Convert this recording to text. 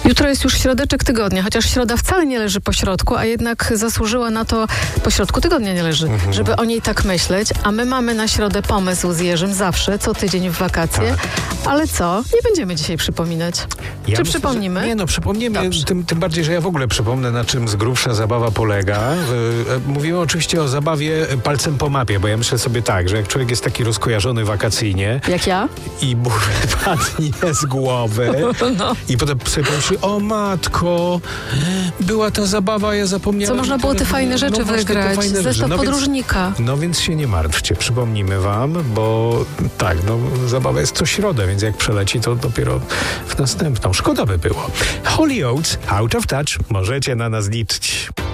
Jutro jest już środeczek tygodnia, chociaż środa wcale nie leży po środku, a jednak zasłużyła na to, po środku tygodnia nie leży, żeby o niej tak myśleć, a my mamy na środę pomysł z Jerzym zawsze, co tydzień w wakacje, Tak. Ale co? Nie będziemy dzisiaj przypominać. Czy myślę, przypomnimy? Że, nie, no przypomnimy, Dobrze. tym bardziej, że ja w ogóle przypomnę, na czym z grubsza zabawa polega. Mówimy oczywiście o zabawie palcem po mapie, bo ja myślę sobie tak, że jak człowiek jest taki rozkojarzony wakacyjnie Jak ja? i mu wypadnie z głowy i potem sobie pomyśli, o matko, była ta zabawa, ja zapomniałem. Co można było te fajne rzeczy wygrać? Zestaw podróżnika. No więc się nie martwcie, przypomnimy wam, bo tak, zabawa jest co środę, więc jak przeleci, to dopiero w następną. Szkoda by było. Holy Oats, Out of Touch, możecie na nas liczyć.